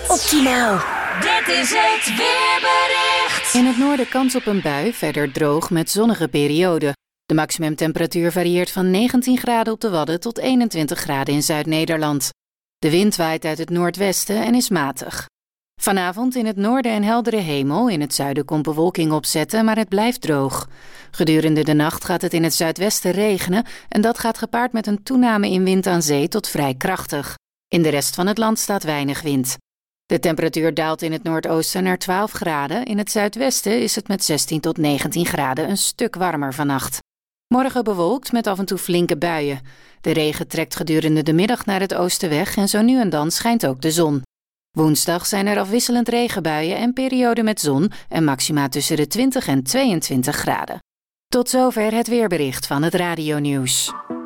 Optimaal. Dit is het weerbericht. In het noorden kans op een bui, verder droog met zonnige perioden. De maximumtemperatuur varieert van 19 graden op de Wadden tot 21 graden in Zuid-Nederland. De wind waait uit het noordwesten en is matig. Vanavond in het noorden een heldere hemel, in het zuiden komt bewolking opzetten, maar het blijft droog. Gedurende de nacht gaat het in het zuidwesten regenen en dat gaat gepaard met een toename in wind aan zee tot vrij krachtig. In de rest van het land staat weinig wind. De temperatuur daalt in het noordoosten naar 12 graden, in het zuidwesten is het met 16 tot 19 graden een stuk warmer vannacht. Morgen bewolkt met af en toe flinke buien. De regen trekt gedurende de middag naar het oosten weg en zo nu en dan schijnt ook de zon. Woensdag zijn er afwisselend regenbuien en perioden met zon en maxima tussen de 20 en 22 graden. Tot zover het weerbericht van het Radio Nieuws.